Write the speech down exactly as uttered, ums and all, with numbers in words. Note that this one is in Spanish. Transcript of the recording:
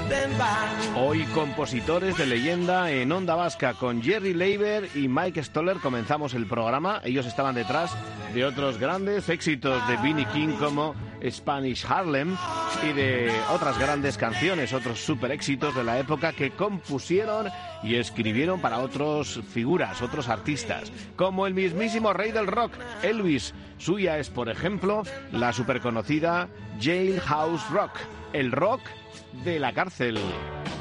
Hoy compositores de leyenda en Onda Vasca con Jerry Leiber y Mike Stoller comenzamos el programa. Ellos estaban detrás de otros grandes éxitos de B B King como Spanish Harlem y de otras grandes canciones, otros super éxitos de la época que compusieron y escribieron para otras figuras, otros artistas, como el mismísimo rey del rock, Elvis. Suya es, por ejemplo, la superconocida Jailhouse Rock, el rock de la cárcel.